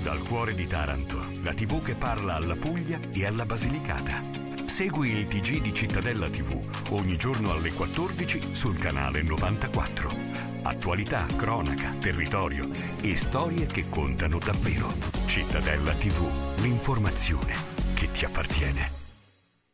Dal cuore di Taranto, la TV che parla alla Puglia e alla Basilicata. Segui il TG di Cittadella TV ogni giorno alle 14 sul canale 94. Attualità, cronaca, territorio e storie che contano davvero. Cittadella TV, l'informazione che ti appartiene.